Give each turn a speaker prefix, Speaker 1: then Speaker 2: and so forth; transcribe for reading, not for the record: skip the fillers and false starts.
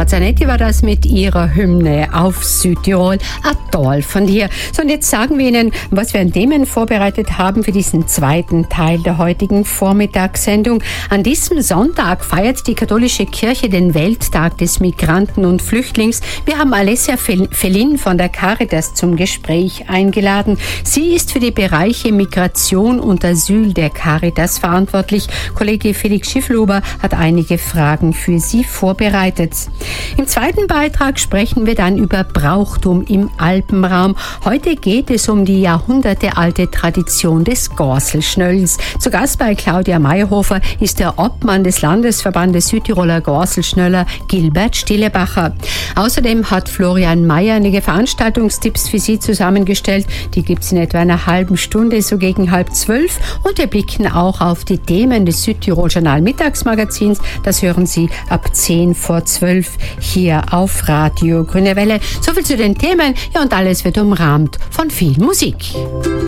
Speaker 1: Zanetti war das mit ihrer Hymne auf Südtirol. Toll von dir. So, und jetzt sagen wir Ihnen, was wir an Themen vorbereitet haben für diesen zweiten Teil der heutigen Vormittagssendung. An diesem Sonntag feiert die katholische Kirche den Welttag des Migranten und Flüchtlings. Wir haben Alessia Fellin von der Caritas zum Gespräch eingeladen. Sie ist für die Bereiche Migration und Asyl der Caritas verantwortlich. Kollege Felix Schiffluber hat einige Fragen für Sie vorbereitet. Im zweiten Beitrag sprechen wir dann über Brauchtum im Alpenraum. Heute geht es um die jahrhundertealte Tradition des Gorselschnöllens. Zu Gast bei Claudia Meyerhofer ist der Obmann des Landesverbandes Südtiroler Gorselschnöller, Gilbert Stillebacher. Außerdem hat Florian Mayer einige Veranstaltungstipps für Sie zusammengestellt. Die gibt es in etwa einer halben Stunde, so gegen 11:30. Und wir blicken auch auf die Themen des Südtirol Journal Mittagsmagazins. Das hören Sie ab 10:10 hier auf Radio Grüne Welle. Soviel zu den Themen. Ja, und alles wird umrahmt von viel Musik.